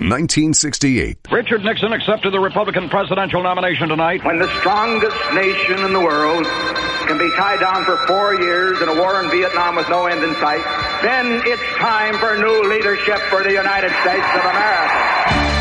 1968. Richard Nixon accepted the Republican presidential nomination tonight. When the strongest nation in the world can be tied down for 4 years in a war in Vietnam with no end in sight, then it's time for new leadership for the United States of America.